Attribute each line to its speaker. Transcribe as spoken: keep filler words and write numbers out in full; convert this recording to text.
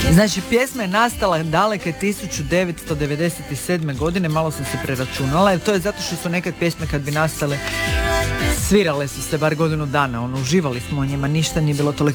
Speaker 1: Znači, pjesma je nastala daleke tisuću devetsto devedeset sedme godine, malo sam se preračunala, jer to je zato što su nekad pjesme kad bi nastale svirale su se bar godinu dana, ono, uživali smo u njima, ništa nije bilo toliko